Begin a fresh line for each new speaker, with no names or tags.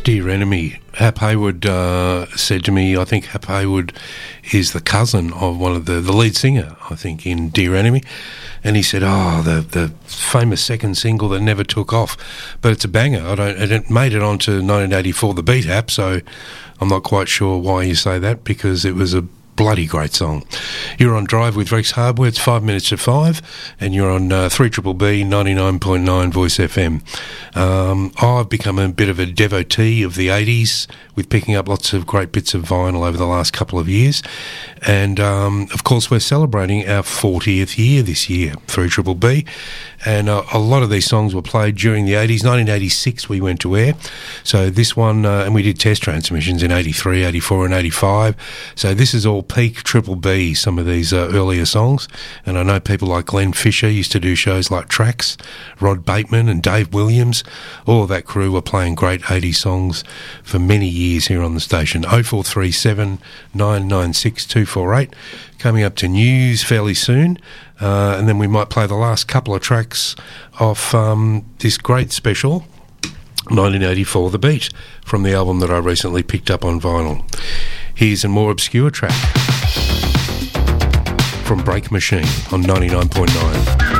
Dear Enemy. Hap Hayward said to me, I think Hap Hayward is the cousin of one of the lead singer, I think, in Dear Enemy. And he said, the famous second single that never took off. But it's a banger. And it made it onto 1984 The Beat, Hap, so I'm not quite sure why you say that, because it was a bloody great song. You're on Drive with Rex Hardware. It's 5 minutes to 5, and you're on 3BBB 99.9 Voice FM. I've become a bit of a devotee of the 80s, with picking up lots of great bits of vinyl over the last couple of years. And, of course, we're celebrating our 40th year this year, 3BBB. And a lot of these songs were played during the 80s. 1986 we went to air. So this one, and we did test transmissions in 83, 84 and 85. So this is all peak Triple B, some of these earlier songs. And I know people like Glenn Fisher used to do shows like Tracks, Rod Bateman and Dave Williams. All of that crew were playing great 80s songs for many years here on the station. 0437 996 248. Coming up to news fairly soon. And then we might play the last couple of tracks off this great special, 1984 The Beat, from the album that I recently picked up on vinyl. Here's a more obscure track from Break Machine on 99.9.